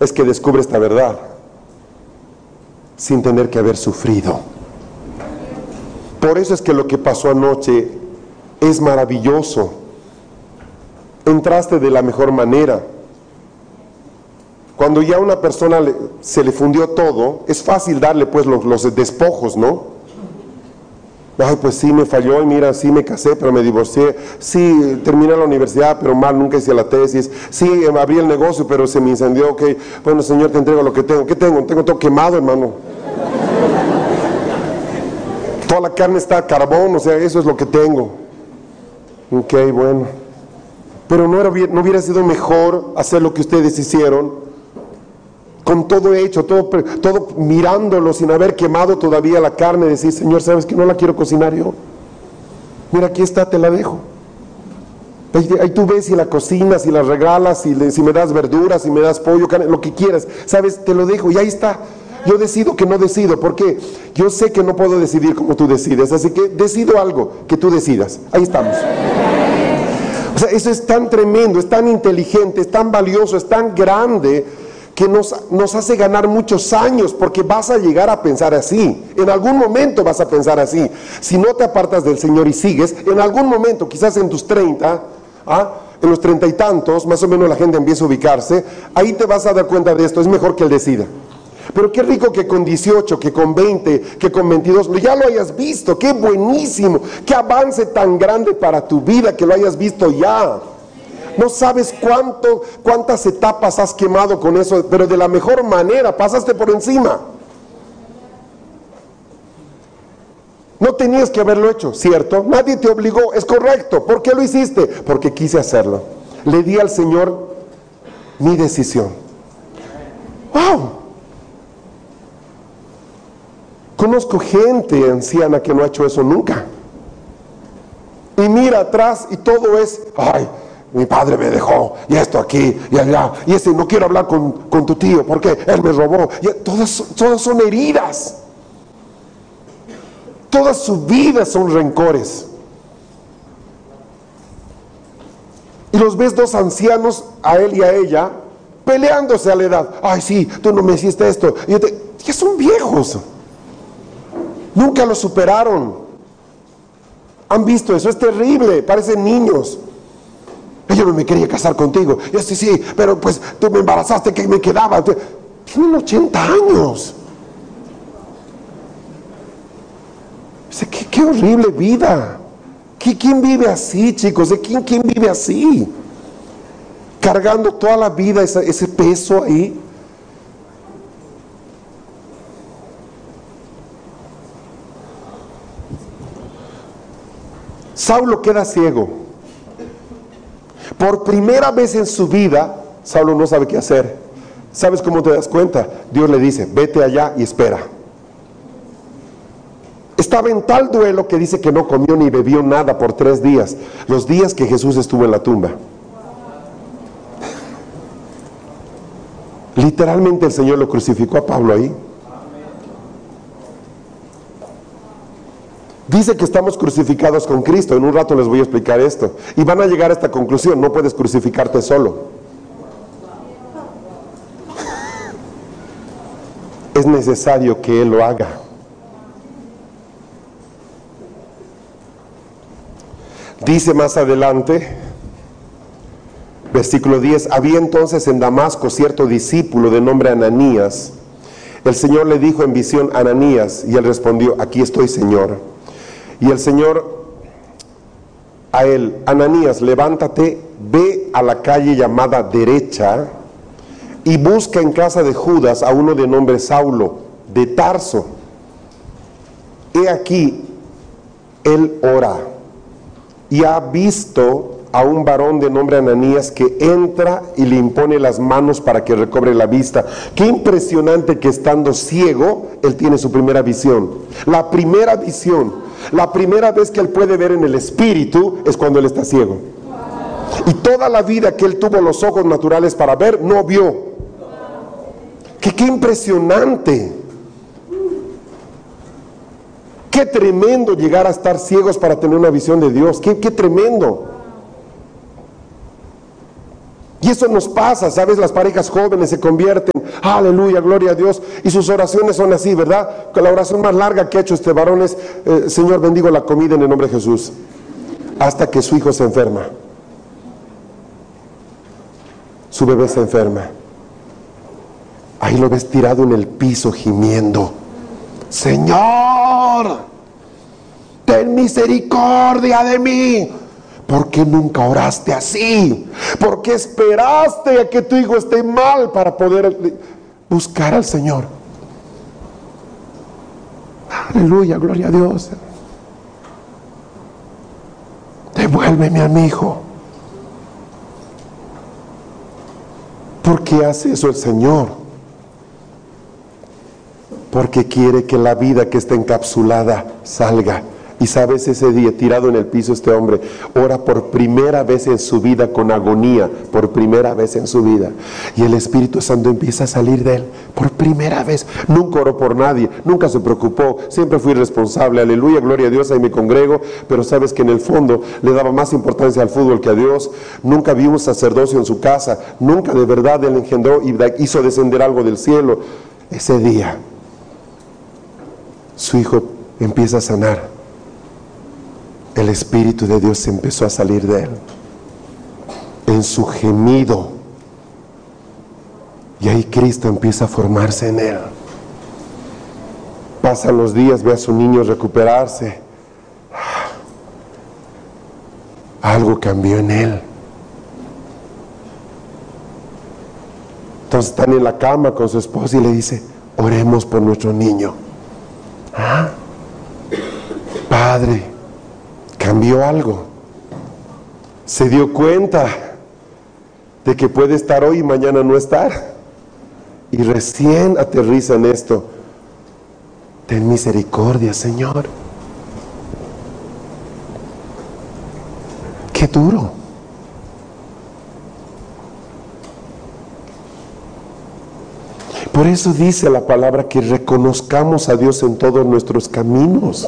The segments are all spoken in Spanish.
es que descubre esta verdad sin tener que haber sufrido. Por eso es que lo que pasó anoche es maravilloso. Entraste de la mejor manera. Cuando ya a una persona se le fundió todo, es fácil darle pues los despojos, ¿no? Ay, pues sí, me falló, y mira, sí me casé, pero me divorcié. Sí, terminé la universidad, pero mal, nunca hice la tesis. Sí, abrí el negocio, pero se me incendió. Ok, bueno, Señor, te entrego lo que tengo. ¿Qué tengo? Tengo todo quemado, hermano. Toda la carne está a carbón, o sea, eso es lo que tengo. Ok, bueno. Pero no hubiera sido mejor hacer lo que ustedes hicieron, con todo hecho, todo mirándolo sin haber quemado todavía la carne, decir, Señor, ¿sabes que no la quiero cocinar yo? Mira, aquí está, te la dejo. Ahí tú ves si la cocinas, si la regalas, si me das verduras, si me das pollo, carne, lo que quieras, ¿sabes? Te lo dejo y ahí está. Yo decido que no decido, porque yo sé que no puedo decidir como tú decides, así que decido algo que tú decidas. Ahí estamos. O sea, eso es tan tremendo, es tan inteligente, es tan valioso, es tan grande, que nos hace ganar muchos años, porque vas a llegar a pensar así. En algún momento vas a pensar así. Si no te apartas del Señor y sigues, en algún momento, quizás en tus 30, en los 30 y tantos, más o menos la gente empieza a ubicarse, ahí te vas a dar cuenta de esto. Es mejor que Él decida. Pero qué rico que con 18, que con 20, que con 22, ya lo hayas visto. Qué buenísimo, qué avance tan grande para tu vida que lo hayas visto ya. No sabes cuántas etapas has quemado con eso, pero de la mejor manera, pasaste por encima. No tenías que haberlo hecho, ¿cierto? Nadie te obligó, es correcto. ¿Por qué lo hiciste? Porque quise hacerlo. Le di al Señor mi decisión. ¡Wow! Conozco gente anciana que no ha hecho eso nunca. Y mira atrás y todo es, ay, mi padre me dejó, y esto aquí, y allá, y no quiero hablar con tu tío, porque él me robó. Y todas son heridas. Toda su vida son rencores. Y los ves dos ancianos, a él y a ella, peleándose a la edad. Ay, sí, tú no me hiciste esto. Ya son viejos. Nunca lo superaron. Han visto eso, es terrible, parecen niños. Yo no me quería casar contigo. Yo sí, pero pues tú me embarazaste, que me quedaba. Tienen 80 años. Qué horrible vida. ¿Quién vive así, chicos? ¿Quién vive así? Cargando toda la vida ese peso ahí. Saulo queda ciego. Por primera vez en su vida, Saulo no sabe qué hacer. ¿Sabes cómo te das cuenta? Dios le dice, vete allá y espera. Estaba en tal duelo que dice que no comió ni bebió nada por 3 días. Los días que Jesús estuvo en la tumba. Literalmente el Señor lo crucificó a Pablo ahí. Dice que estamos crucificados con Cristo. En un rato les voy a explicar esto. Y van a llegar a esta conclusión. No puedes crucificarte solo. Es necesario que Él lo haga. Dice más adelante, versículo 10, había entonces en Damasco cierto discípulo de nombre Ananías. El Señor le dijo en visión, Ananías, y él respondió, aquí estoy, Señor. Y el Señor a él, Ananías, levántate, ve a la calle llamada Derecha y busca en casa de Judas a uno de nombre Saulo, de Tarso. He aquí, él ora y ha visto a un varón de nombre Ananías que entra y le impone las manos para que recobre la vista. Qué impresionante que estando ciego, él tiene su primera visión. La primera visión, la primera vez que él puede ver en el espíritu es cuando él está ciego. Y toda la vida que él tuvo los ojos naturales para ver, no vio. Qué impresionante. Qué tremendo llegar a estar ciegos para tener una visión de Dios. Qué tremendo. Y eso nos pasa, ¿sabes? Las parejas jóvenes se convierten, aleluya, gloria a Dios, y sus oraciones son así, ¿verdad? Que la oración más larga que ha hecho este varón es, Señor, bendigo la comida en el nombre de Jesús, hasta que su hijo se enferma, su bebé se enferma, ahí lo ves tirado en el piso gimiendo, Señor, ten misericordia de mí. ¿Por qué nunca oraste así? ¿Por qué esperaste a que tu hijo esté mal para poder buscar al Señor? Aleluya, gloria a Dios. Devuélveme a mi hijo. ¿Por qué hace eso el Señor? Porque quiere que la vida que está encapsulada salga. Y sabes, ese día tirado en el piso este hombre ora por primera vez en su vida con agonía, por primera vez en su vida, y el Espíritu Santo empieza a salir de él por primera vez. Nunca oró por nadie, nunca se preocupó, siempre fui responsable, aleluya, gloria a Dios, ahí me congrego, pero sabes que en el fondo le daba más importancia al fútbol que a Dios. Nunca vi un sacerdocio en su casa, nunca de verdad él engendró y hizo descender algo del cielo. Ese día su hijo empieza a sanar. El Espíritu de Dios empezó a salir de él en su gemido, y ahí Cristo empieza a formarse en él. Pasan los días, ve a su niño recuperarse, algo cambió en él. Entonces están en la cama con su esposa y le dice, oremos por nuestro niño. Padre, cambió algo, se dio cuenta de que puede estar hoy y mañana no estar, y recién aterriza en esto. Ten misericordia, Señor. Qué duro. Por eso dice la palabra que reconozcamos a Dios en todos nuestros caminos.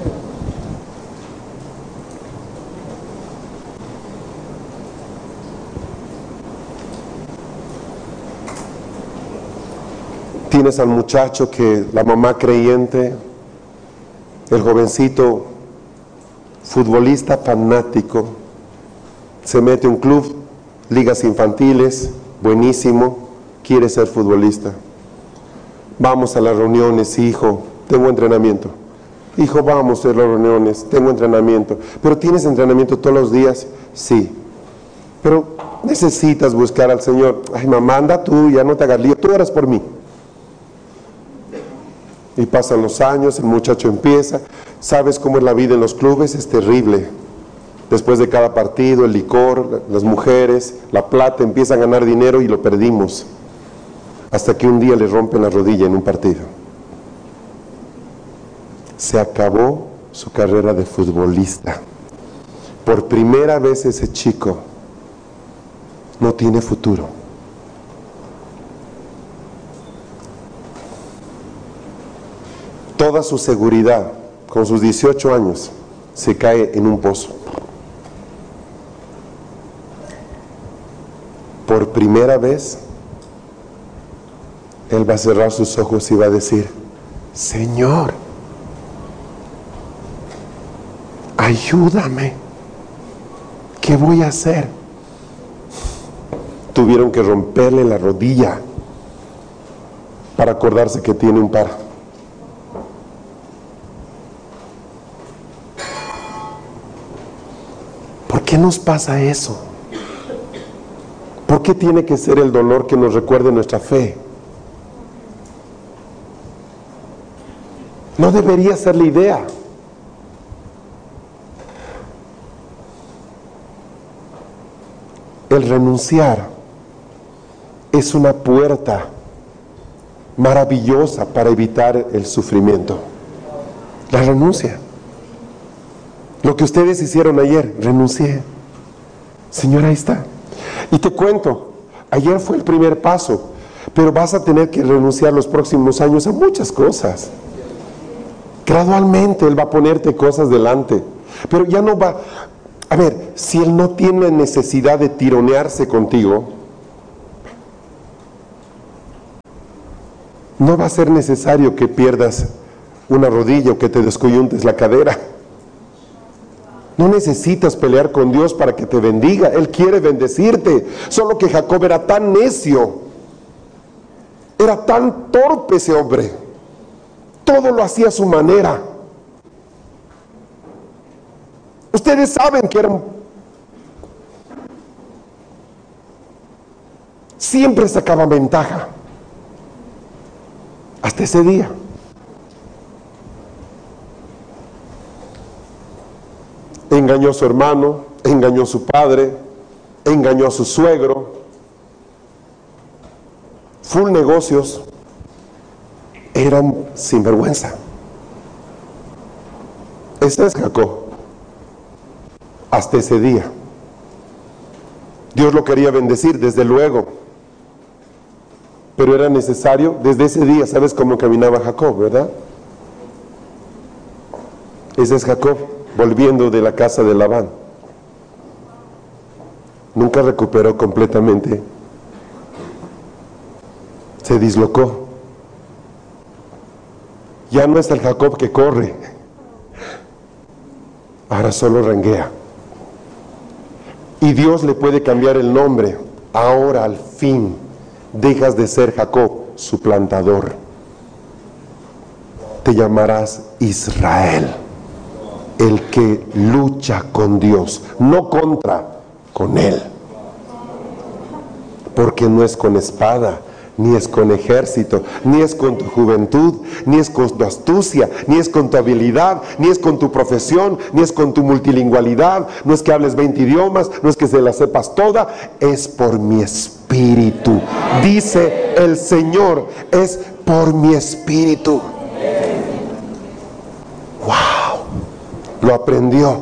Tienes al muchacho que la mamá creyente, el jovencito futbolista fanático, se mete a un club, ligas infantiles, buenísimo, quiere ser futbolista. Vamos a las reuniones, hijo, tengo entrenamiento. Hijo, vamos a las reuniones, tengo entrenamiento. ¿Pero tienes entrenamiento todos los días? Sí. Pero necesitas buscar al Señor. Ay, mamá, anda tú, ya no te hagas lío, tú oras por mí. Y pasan los años, el muchacho empieza. ¿Sabes cómo es la vida en los clubes? Es terrible. Después de cada partido, el licor, las mujeres, la plata, empieza a ganar dinero y lo perdimos. Hasta que un día le rompen la rodilla en un partido. Se acabó su carrera de futbolista. Por primera vez ese chico no tiene futuro. Toda su seguridad, con sus 18 años, se cae en un pozo. Por primera vez, él va a cerrar sus ojos y va a decir, Señor, ayúdame, ¿qué voy a hacer? Tuvieron que romperle la rodilla para acordarse que tiene un par. ¿Por qué nos pasa eso? ¿Por qué tiene que ser el dolor que nos recuerde nuestra fe? No debería ser la idea. El renunciar es una puerta maravillosa para evitar el sufrimiento. La renuncia. Lo que ustedes hicieron ayer, renuncié. Señor, ahí está. Y te cuento, ayer fue el primer paso, pero vas a tener que renunciar los próximos años a muchas cosas. Gradualmente Él va a ponerte cosas delante, pero ya no va. A ver, si Él no tiene necesidad de tironearse contigo, no va a ser necesario que pierdas una rodilla o que te descoyuntes la cadera. No necesitas pelear con Dios para que te bendiga. Él quiere bendecirte. Solo que Jacob era tan necio, era tan torpe ese hombre. Todo lo hacía a su manera. Ustedes saben que siempre sacaba ventaja. Hasta ese día. Engañó a su hermano, engañó a su padre, engañó a su suegro. Full negocios. Era un sinvergüenza. Ese es Jacob. Hasta ese día. Dios lo quería bendecir, desde luego. Pero era necesario, desde ese día, ¿sabes cómo caminaba Jacob, verdad? Ese es Jacob, volviendo de la casa de Labán. Nunca recuperó completamente. Se dislocó. Ya no es el Jacob que corre. Ahora solo renguea. Y Dios le puede cambiar el nombre. Ahora al fin dejas de ser Jacob, suplantador. Te llamarás Israel, el que lucha con Dios, no contra, con Él. Porque no es con espada, ni es con ejército, ni es con tu juventud, ni es con tu astucia, ni es con tu habilidad, ni es con tu profesión, ni es con tu multilingualidad, no es que hables 20 idiomas, no es que se la sepas toda, es por mi espíritu. Dice el Señor, es por mi espíritu. ¡Wow! Lo aprendió.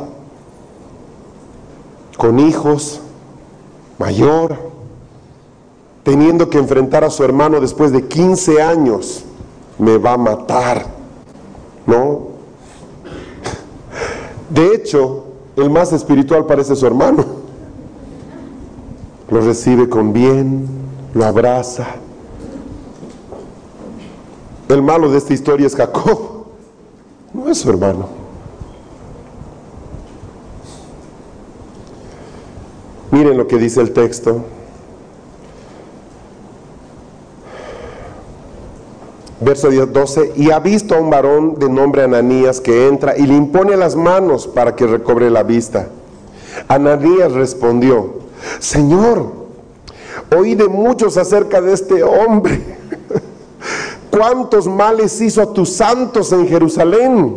Con hijos, mayor, teniendo que enfrentar a su hermano después de 15 años, me va a matar, ¿no? De hecho, el más espiritual parece su hermano. Lo recibe con bien, lo abraza. El malo de esta historia es Jacob, no es su hermano. Miren lo que dice el texto. Verso 12, y ha visto a un varón de nombre Ananías que entra y le impone las manos para que recobre la vista. Ananías respondió, Señor, oí de muchos acerca de este hombre. ¿Cuántos males hizo a tus santos en Jerusalén?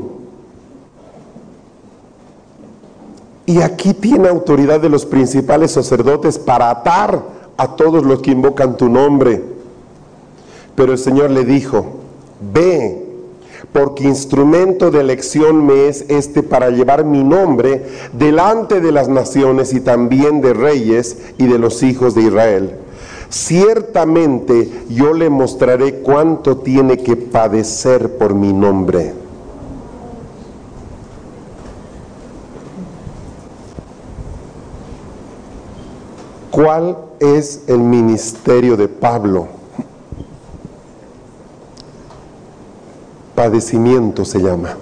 Y aquí tiene autoridad de los principales sacerdotes para atar a todos los que invocan tu nombre. Pero el Señor le dijo, ve, porque instrumento de elección me es este para llevar mi nombre delante de las naciones y también de reyes y de los hijos de Israel. Ciertamente yo le mostraré cuánto tiene que padecer por mi nombre. ¿Cuál es el ministerio de Pablo? Padecimiento se llama.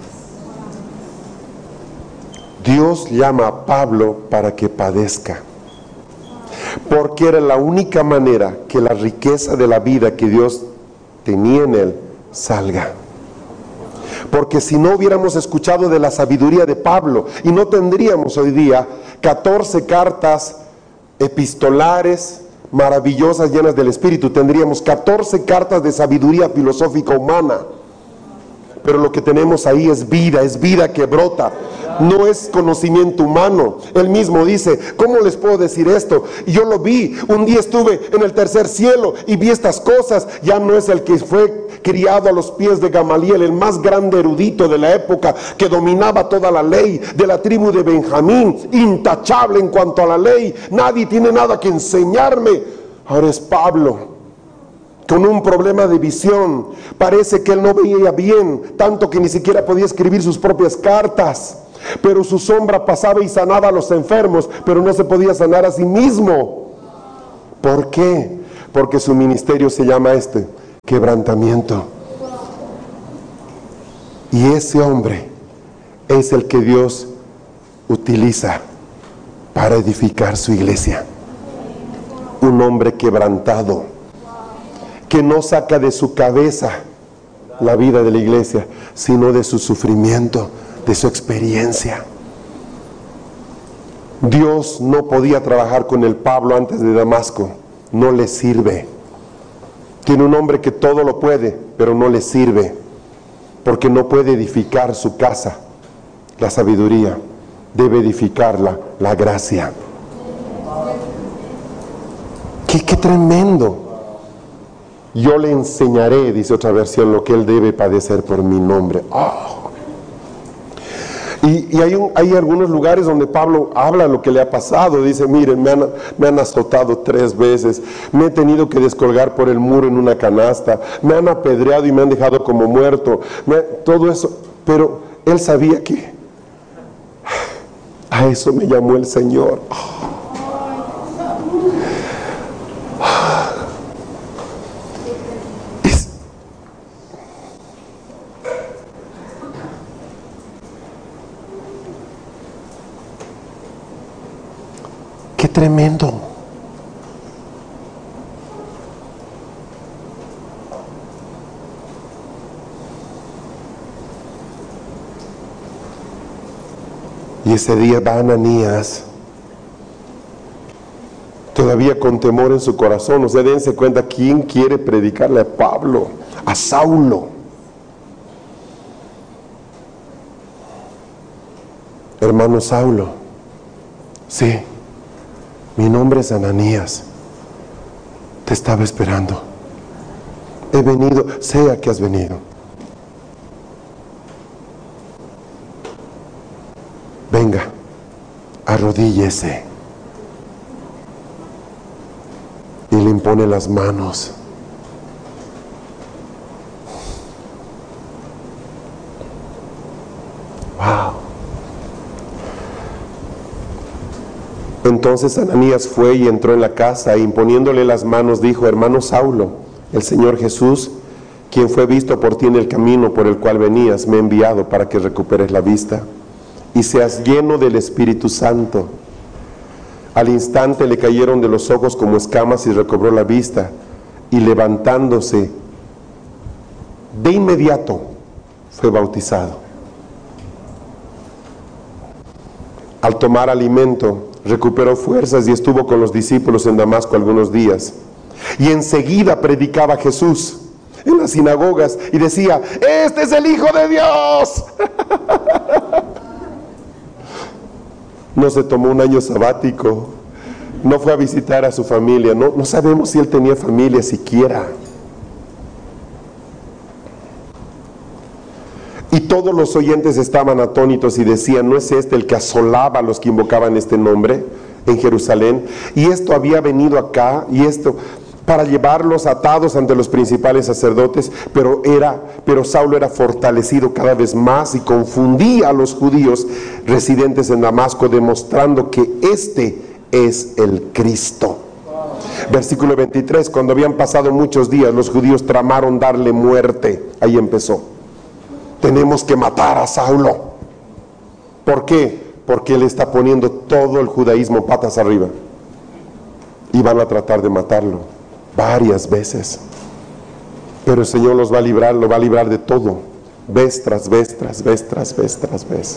Dios llama a Pablo para que padezca, porque era la única manera que la riqueza de la vida que Dios tenía en él salga. Porque si no hubiéramos escuchado de la sabiduría de Pablo, y no tendríamos hoy día 14 cartas epistolares maravillosas llenas del Espíritu, tendríamos 14 cartas de sabiduría filosófica humana. Pero lo que tenemos ahí es vida que brota, no es conocimiento humano. Él mismo dice, ¿cómo les puedo decir esto? Y yo lo vi, un día estuve en el tercer cielo y vi estas cosas. Ya no es el que fue criado a los pies de Gamaliel, el más grande erudito de la época, que dominaba toda la ley, de la tribu de Benjamín, intachable en cuanto a la ley, nadie tiene nada que enseñarme. Ahora es Pablo, con un problema de visión. Parece que él no veía bien, tanto que ni siquiera podía escribir sus propias cartas, pero su sombra pasaba y sanaba a los enfermos, pero no se podía sanar a sí mismo. ¿Por qué? Porque su ministerio se llama quebrantamiento. Y ese hombre es el que Dios utiliza para edificar su iglesia. Un hombre quebrantado, que no saca de su cabeza la vida de la iglesia, sino de su sufrimiento, de su experiencia. Dios no podía trabajar con el Pablo antes de Damasco, no le sirve. Tiene un hombre que todo lo puede, pero no le sirve, porque no puede edificar su casa, la sabiduría, debe edificarla, la gracia. ¡Qué tremendo! Yo le enseñaré, dice otra versión, lo que él debe padecer por mi nombre. ¡Oh! Y hay algunos lugares donde Pablo habla lo que le ha pasado. Dice, miren, me han azotado 3 veces, me he tenido que descolgar por el muro en una canasta, me han apedreado y me han dejado como muerto, todo eso. Pero él sabía que a eso me llamó el Señor. ¡Qué tremendo! Y ese día va Ananías, todavía con temor en su corazón. O sea, dense cuenta, ¿quién quiere predicarle a Pablo? A Saulo. Hermano Saulo, sí, mi nombre es Ananías, te estaba esperando, he venido, sé a qué has venido. Venga, arrodíllese. Y le impone las manos. Wow. Entonces Ananías fue y entró en la casa, e imponiéndole las manos dijo, hermano Saulo, el Señor Jesús, quien fue visto por ti en el camino por el cual venías, me ha enviado para que recuperes la vista y seas lleno del Espíritu Santo. Al instante le cayeron de los ojos como escamas y recobró la vista, y levantándose de inmediato fue bautizado. Al tomar alimento recuperó fuerzas y estuvo con los discípulos en Damasco algunos días, y enseguida predicaba a Jesús en las sinagogas y decía, este es el Hijo de Dios. No se tomó un año sabático, no fue a visitar a su familia, no sabemos si él tenía familia siquiera. Y todos los oyentes estaban atónitos y decían, ¿no es este el que asolaba a los que invocaban este nombre en Jerusalén? Y esto había venido acá, y esto para llevarlos atados ante los principales sacerdotes, pero Saulo era fortalecido cada vez más y confundía a los judíos residentes en Damasco, demostrando que este es el Cristo. Versículo 23, cuando habían pasado muchos días, los judíos tramaron darle muerte. Ahí empezó. Tenemos que matar a Saulo. ¿Por qué? Porque él está poniendo todo el judaísmo patas arriba. Y van a tratar de matarlo varias veces. Pero el Señor los va a librar, lo va a librar de todo. Vez tras vez, tras vez, tras vez, tras vez.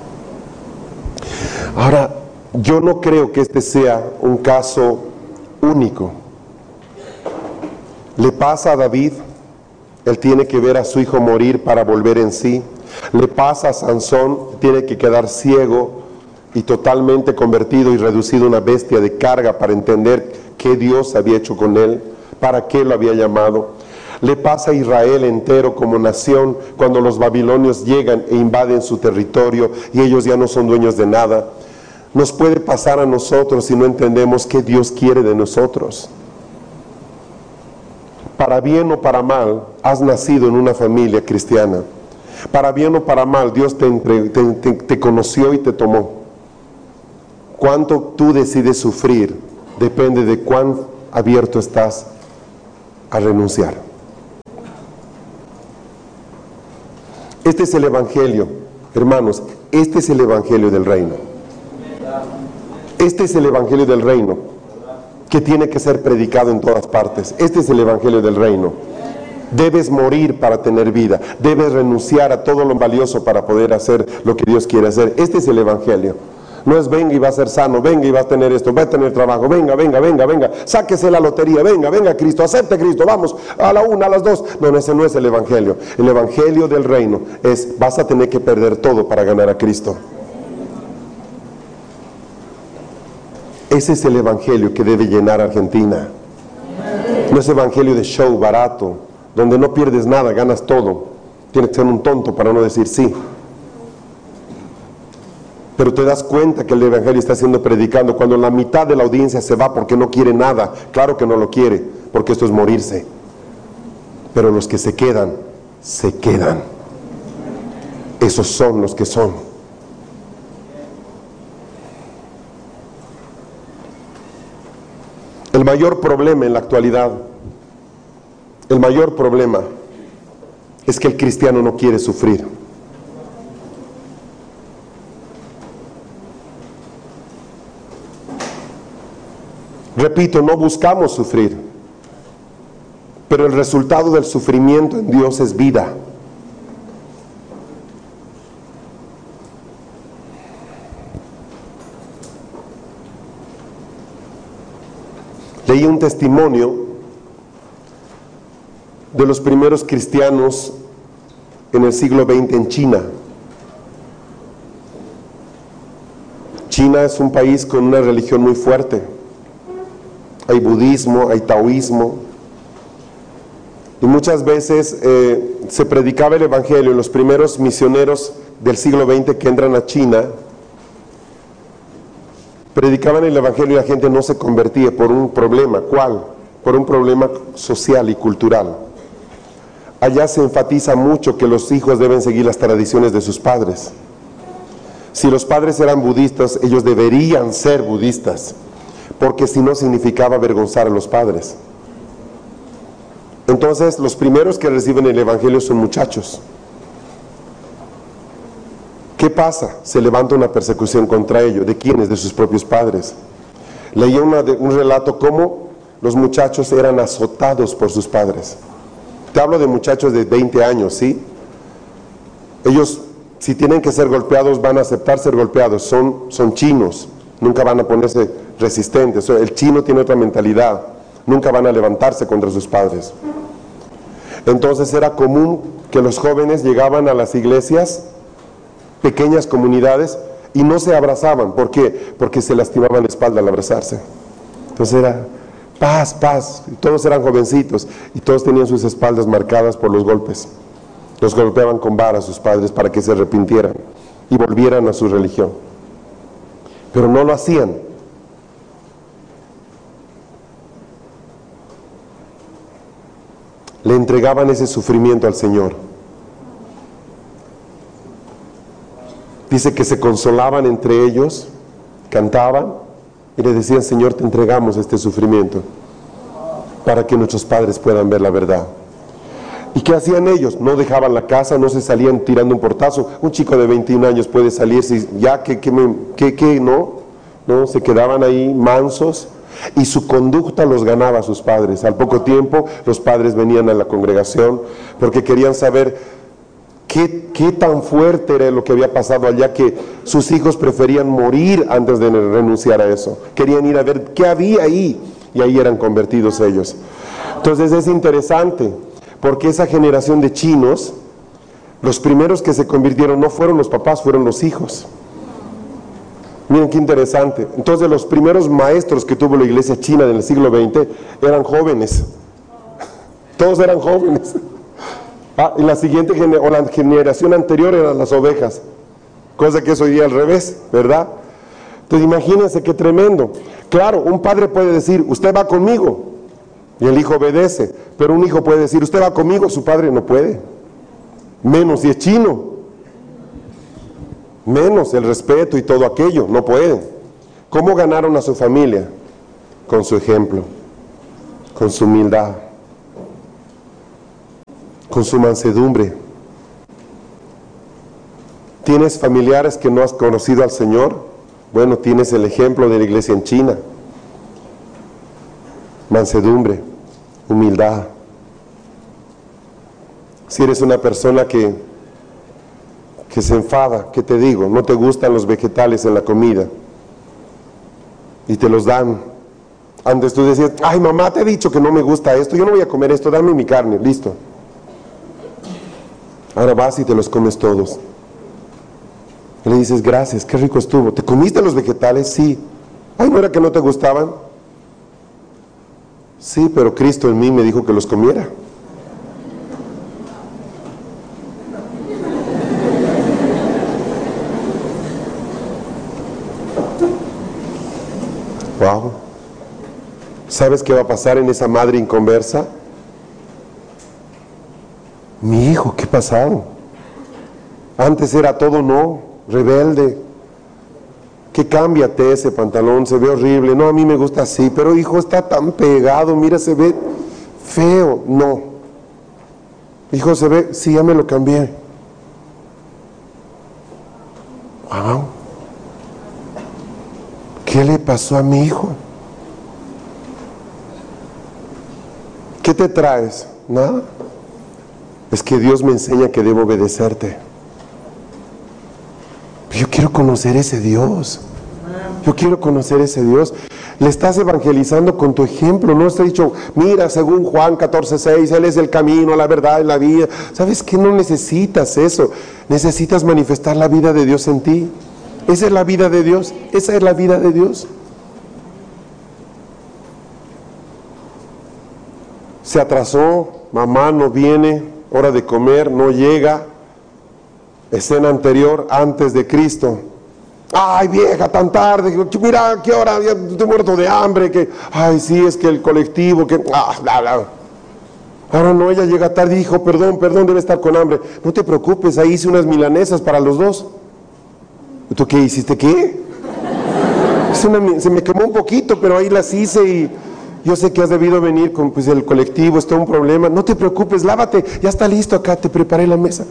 Ahora, yo no creo que este sea un caso único. Le pasa a David, él tiene que ver a su hijo morir para volver en sí. Le pasa a Sansón, tiene que quedar ciego y totalmente convertido y reducido a una bestia de carga para entender qué Dios había hecho con él, para qué lo había llamado. Le pasa a Israel entero como nación cuando los babilonios llegan e invaden su territorio y ellos ya no son dueños de nada. Nos puede pasar a nosotros si no entendemos qué Dios quiere de nosotros. Para bien o para mal, has nacido en una familia cristiana. Para bien o para mal, Dios te conoció y te tomó. Cuánto tú decides sufrir depende de cuán abierto estás a renunciar. Este es el Evangelio, hermanos, este es el Evangelio del reino. Este es el Evangelio del reino, que tiene que ser predicado en todas partes. Este es el Evangelio del reino. Debes morir para tener vida, debes renunciar a todo lo valioso para poder hacer lo que Dios quiere hacer. Este es el Evangelio. No es venga y va a ser sano, venga y va a tener esto, va a tener trabajo, venga, sáquese la lotería, venga Cristo, acepte Cristo, vamos, a la una, a las dos. No, ese no es el Evangelio. El Evangelio del reino es, vas a tener que perder todo para ganar a Cristo. Ese es el Evangelio que debe llenar Argentina. No es Evangelio de show barato, donde no pierdes nada, ganas todo. Tienes que ser un tonto para no decir sí. Pero te das cuenta que el Evangelio está siendo predicado cuando la mitad de la audiencia se va porque no quiere nada. Claro que no lo quiere, porque esto es morirse. Pero los que se quedan, se quedan. Esos son los que son. El mayor problema en la actualidad, el mayor problema es que el cristiano no quiere sufrir. Repito, no buscamos sufrir, pero el resultado del sufrimiento en Dios es vida. Leí un testimonio de los primeros cristianos en el siglo XX en China. China es un país con una religión muy fuerte. Hay budismo, hay taoísmo. Y muchas veces se predicaba el Evangelio. Los primeros misioneros del siglo XX que entran a China predicaban el Evangelio y la gente no se convertía por un problema. ¿Cuál? Por un problema social y cultural. Allá se enfatiza mucho que los hijos deben seguir las tradiciones de sus padres. Si los padres eran budistas, ellos deberían ser budistas, porque si no significaba avergonzar a los padres. Entonces, los primeros que reciben el Evangelio son muchachos. ¿Qué pasa? Se levanta una persecución contra ellos. ¿De quiénes? De sus propios padres. Leí un relato cómo los muchachos eran azotados por sus padres. Te hablo de muchachos de 20 años, ¿sí? Ellos, si tienen que ser golpeados, van a aceptar ser golpeados. Son chinos, nunca van a ponerse resistentes. El chino tiene otra mentalidad, nunca van a levantarse contra sus padres. Entonces era común que los jóvenes llegaban a las iglesias, pequeñas comunidades, y no se abrazaban. ¿Por qué? Porque se lastimaban la espalda al abrazarse. Entonces era paz, paz, y todos eran jovencitos y todos tenían sus espaldas marcadas por los golpes. Los golpeaban con varas sus padres para que se arrepintieran y volvieran a su religión, pero no lo hacían. Le entregaban ese sufrimiento al Señor. Dice que se consolaban entre ellos, cantaban y le decían: Señor, te entregamos este sufrimiento para que nuestros padres puedan ver la verdad. ¿Y qué hacían ellos? No dejaban la casa, no se salían tirando un portazo. Un chico de 21 años puede salirse, ya no, se quedaban ahí mansos, y su conducta los ganaba a sus padres. Al poco tiempo los padres venían a la congregación porque querían saber qué tan fuerte era lo que había pasado allá, que sus hijos preferían morir antes de renunciar a eso. Querían ir a ver qué había ahí, y ahí eran convertidos ellos. Entonces es interesante, porque esa generación de chinos, los primeros que se convirtieron no fueron los papás, fueron los hijos. Miren qué interesante. Entonces los primeros maestros que tuvo la iglesia china en el siglo XX eran jóvenes. Todos eran jóvenes. Y la siguiente o la generación anterior eran las ovejas, cosa que es hoy día al revés, ¿verdad? Entonces imagínense qué tremendo. Claro, un padre puede decir: usted va conmigo, y el hijo obedece. Pero un hijo puede decir: usted va conmigo, su padre no puede, menos si es chino, menos el respeto y todo aquello, no pueden. ¿Cómo ganaron a su familia? Con su ejemplo, con su humildad, con su mansedumbre. ¿Tienes familiares que no has conocido al Señor? Bueno, tienes el ejemplo de la iglesia en China. Mansedumbre, humildad. Si eres una persona que se enfada, ¿qué te digo? No te gustan los vegetales en la comida y te los dan. Antes tú decías, ay mamá, te he dicho que no me gusta esto, yo no voy a comer esto, dame mi carne, listo. Ahora vas y te los comes todos. Y le dices, gracias, qué rico estuvo. ¿Te comiste los vegetales? Sí. Ay, ¿no era que no te gustaban? Sí, pero Cristo en mí me dijo que los comiera. Wow. ¿Sabes qué va a pasar en esa madre inconversa? Mi hijo, ¿qué pasado? Antes era todo no, rebelde. Que cámbiate ese pantalón, se ve horrible. No, a mí me gusta así, pero hijo, está tan pegado, mira, se ve feo. No. Hijo, se ve, sí, ya me lo cambié. Wow. ¿Qué le pasó a mi hijo? ¿Qué te traes? Nada. Es que Dios me enseña que debo obedecerte. Yo quiero conocer ese Dios. Yo quiero conocer ese Dios. Le estás evangelizando con tu ejemplo. No está dicho, mira, según Juan 14:6, Él es el camino, la verdad y la vida. ¿Sabes qué? No necesitas eso. Necesitas manifestar la vida de Dios en ti. Esa es la vida de Dios. Esa es la vida de Dios. Se atrasó, mamá no viene, hora de comer, no llega. Escena anterior, antes de Cristo. Ay, vieja, tan tarde, mira, ¿qué hora? Ya estoy muerto de hambre, que, ay, sí, es que el colectivo, que, bla, bla. Ahora no, ella llega tarde, dijo, perdón, debe estar con hambre. No te preocupes, ahí hice unas milanesas para los dos. ¿Tú qué hiciste? ¿Qué? Se me quemó un poquito, pero ahí las hice y yo sé que has debido venir con pues, el colectivo, está un problema. No te preocupes, lávate, ya está listo acá, te preparé la mesa.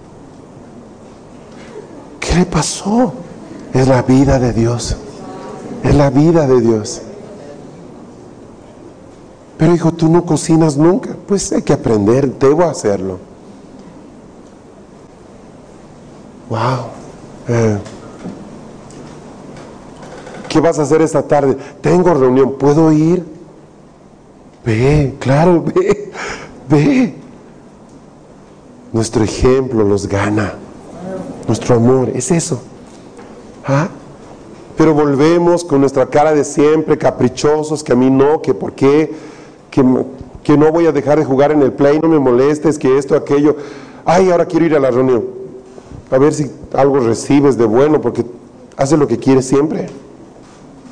¿Qué le pasó? Es la vida de Dios. Es la vida de Dios. Pero hijo, tú no cocinas nunca. Pues hay que aprender, debo hacerlo. Wow. ¿Qué vas a hacer esta tarde? Tengo reunión, ¿puedo ir? Ve, claro, ve. Nuestro ejemplo los gana. Nuestro amor, es eso. ¿Ah? Pero volvemos con nuestra cara de siempre, caprichosos, que a mí no, que por qué, que no voy a dejar de jugar en el play, no me molestes, que esto, aquello. Ay, ahora quiero ir a la reunión. A ver si algo recibes de bueno, porque haces lo que quieres siempre.